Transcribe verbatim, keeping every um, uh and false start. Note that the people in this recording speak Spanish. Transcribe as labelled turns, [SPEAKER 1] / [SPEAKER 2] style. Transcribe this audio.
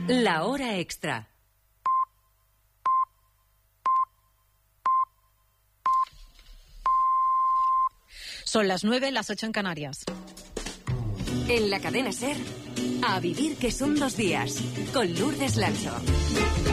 [SPEAKER 1] La hora extra.
[SPEAKER 2] Son las nueve, las ocho en Canarias.
[SPEAKER 1] En la cadena SER, A vivir que son dos días, con Lourdes Lancho.